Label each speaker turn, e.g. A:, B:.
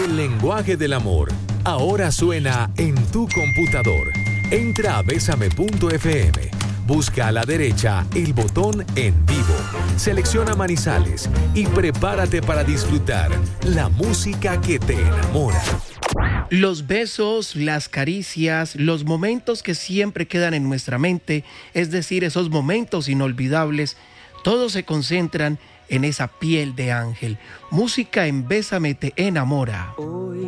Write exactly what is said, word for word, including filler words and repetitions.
A: El lenguaje del amor ahora suena en tu computador. Entra a besame punto efe eme, busca a la derecha el botón En Vivo, selecciona Manizales y prepárate para disfrutar la música que te enamora.
B: Los besos, las caricias, los momentos que siempre quedan en nuestra mente, es decir, esos momentos inolvidables, todos se concentran en esa piel de ángel. Música en Bésame te enamora.